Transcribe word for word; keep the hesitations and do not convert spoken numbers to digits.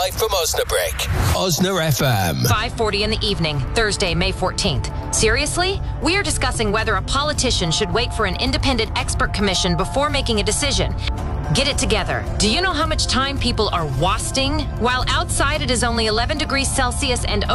live from Osnabrick. Osna F M. five forty in the evening, Thursday, May fourteenth. Seriously? We are discussing whether a politician should wait for an independent expert commission before making a decision. Get it together. Do you know how much time people are wasting? While outside it is only eleven degrees Celsius and